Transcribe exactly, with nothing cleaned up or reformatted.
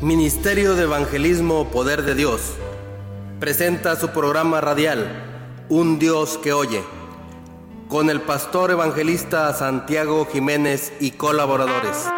Ministerio de Evangelismo Poder de Dios presenta su programa radial Un Dios que Oye, con el pastor evangelista Santiago Jiménez y colaboradores.